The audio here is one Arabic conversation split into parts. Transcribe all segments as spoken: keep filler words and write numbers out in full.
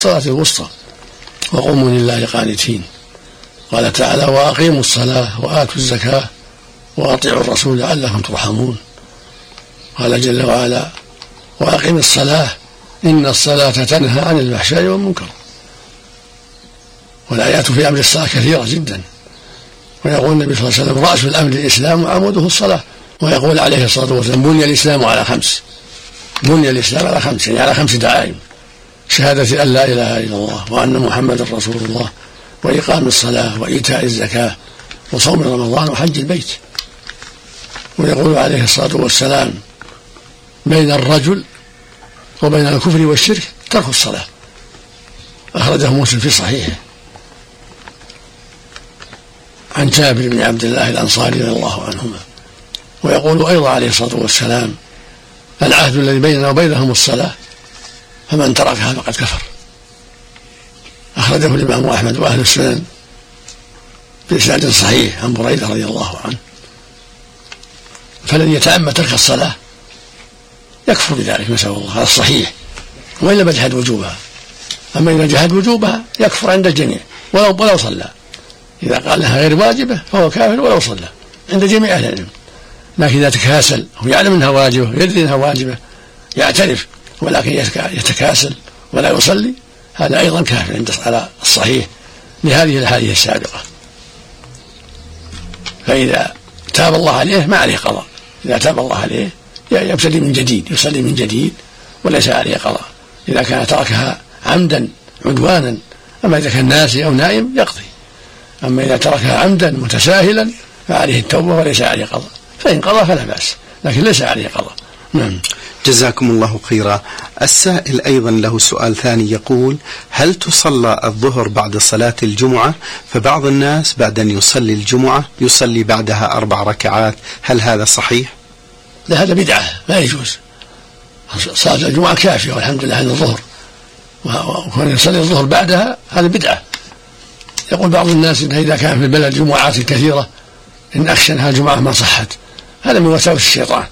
الصلاة الوسطى وقوموا لله قانتين. قال تعالى: وأقيموا الصلاة وآتوا الزكاة وأطيعوا الرسول لعلكم ترحمون. قال جل وعلا: وأقم الصلاة إن الصلاة تنهى عن الفحشاء والمنكر. والآيات في أمر الصلاة كثيرة جدا. ويقول النبي صلى الله عليه وسلم: رأس الأمر الإسلام وعموده الصلاة. ويقول عليه الصلاة والسلام: بني الإسلام على خمس. بني الإسلام على خمس، يعني على خمس دعائم: شهادة أن لا إله إلا الله وأن محمد رسول الله، وإقام الصلاة، وإيتاء الزكاة، وصوم رمضان، وحج البيت. ويقول عليه الصلاة والسلام: بين الرجل وبين الكفر والشرك ترك الصلاة. أخرجه مسلم في صحيحه عن جابر بن عبد الله الأنصاري رضي الله عنهما. ويقول أيضا عليه الصلاة والسلام: العهد الذي بيننا وبينهم الصلاة، فمن تركها فقد كفر. أخرجه الإمام أحمد وأهل السنن بإسناد صحيح عن بريدة رضي الله عنه. فالذي يتعمد ترك الصلاة يكفر بذلك، نسأل الله، على الصحيح، وإن لم يجحد وجوبها. أما إذا جحد وجوبها يكفر عند الجميع ولو ولو صلى. إذا قال لها غير واجبة فهو كافر ولو صلى عند جميع أهل العلم. لكن إذا تكاسل ويعلم أنها واجبة ويدري أنها واجبة يعترف ولكن يتكاسل ولا يصلي، هذا أيضا كافر عند على الصحيح لهذه الحديث السابقة. فإذا تاب الله عليه ما عليه قضاء. إذا تاب الله عليه يبتدي من جديد، يصلي من جديد وليس عليه قضاء إذا كان تركها عمدا عدوانا. أما إذا كان ناسي أو نائم يقضي. أما إذا تركها عمدا متساهلا فعليه التوبة وليس عليه قضاء. فإن قضى فلا بأس، لكن ليس عليه قضاء. نعم. جزاكم الله خيرا. السائل أيضا له سؤال ثاني يقول: هل تصلى الظهر بعد صلاة الجمعة؟ فبعض الناس بعد أن يصلي الجمعة يصلي بعدها أربع ركعات، هل هذا صحيح؟ لا، هذا بدعة، لا يجوز. صلاة الجمعة كافية والحمد لله عن الظهر، وكون يصلي الظهر بعدها هذا بدعة. يقول بعض الناس إن إذا كان في البلد جمعات كثيرة إن أخشى أنها الجمعة ما صحت، هذا من وساوس الشيطان.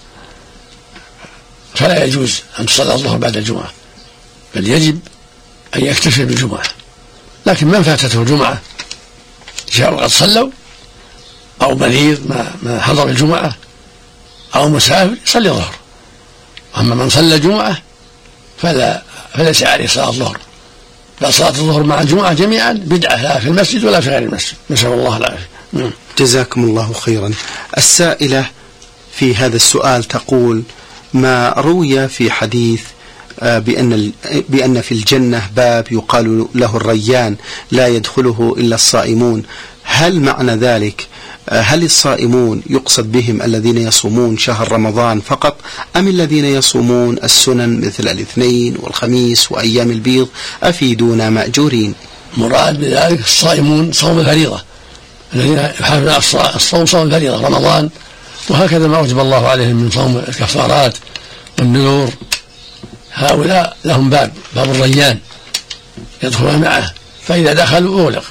فلا يجوز أن تصلي الظهر بعد الجمعة، بل يجب أن يكتفي بالجمعة. لكن من فاتته الجمعة جاءوا قد صلوا، أو مريض ما, ما حضر الجمعة، أو مسافر يصلي الظهر. أما من صلى الجمعة فلا فليس عليه صلاة الظهر، بل صلاة الظهر مع الجمعة جميعا بدعة، لا في المسجد ولا في غير المسجد، نسأل الله العافية. جزاكم الله خيرا. السائلة في هذا السؤال تقول: ما روي في حديث بأن بأن في الجنة باب يقال له الريان لا يدخله إلا الصائمون، هل معنى ذلك هل الصائمون يقصد بهم الذين يصومون شهر رمضان فقط، أم الذين يصومون السنن مثل الاثنين والخميس وأيام البيض؟ أفيدونا مأجورين. مراد بذلك الصائمون صوم الفريضة، الذين يحافظون على الصوم صوم الفريضة رمضان، وهكذا ما أوجب الله عليهم من صوم الكفارات والنذور. هؤلاء لهم باب باب الريان يدخلون معه، فإذا دخلوا أغلق.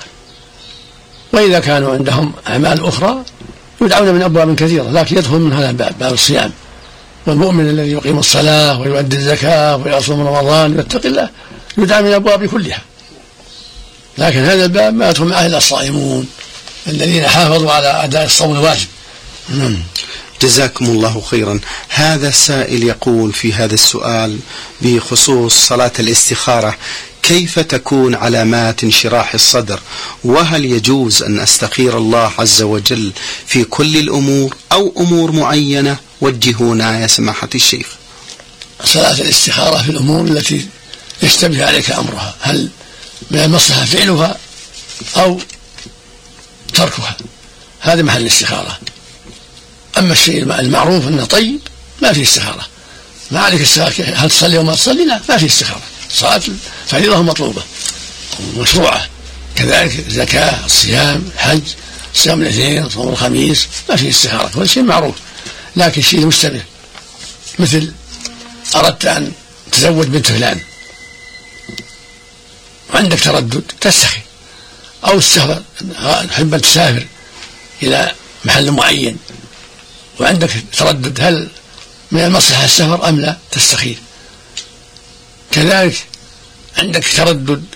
وإذا كانوا عندهم أعمال أخرى يدعون من أبواب كثيرة، لكن يدخل من هذا الباب، باب الصيام. والمؤمن الذي يقيم الصلاة ويؤدي الزكاة ويصوم رمضان ويتقي الله يدعى من الأبواب كلها. لكن هذا الباب ما يدخل معه إلا الصائمون الذين حافظوا على أداء الصوم الواجب. جزاكم الله خيرا. هذا السائل يقول في هذا السؤال بخصوص صلاة الاستخارة: كيف تكون علامات انشراح الصدر؟ وهل يجوز أن أستخير الله عز وجل في كل الأمور أو أمور معينة؟ وجهونا يا سماحة الشيخ. صلاة الاستخارة في الأمور التي يشتبه عليك أمرها، هل من المصلحة فعلها أو تركها، هذا محل الاستخارة. أما الشيء المعروف أنه طيب ما فيه استخارة، ما عليك استخارة هل تصلي وما تصلي، لا ما فيه استخارة. صلاة فريضة مطلوبة ومشروعة، كذلك زكاة، الصيام، الحج، صيام الاثنين، صوم الخميس، ما فيه استخارة، كل شيء معروف. لكن شيء مشتبه مثل أردت أن تزوج بنت فلان وعندك تردد تستخير، أو السفر، تحب أن تسافر إلى محل معين وعندك تردد هل من المصلحة السفر أم لا، تستخير. كذلك عندك تردد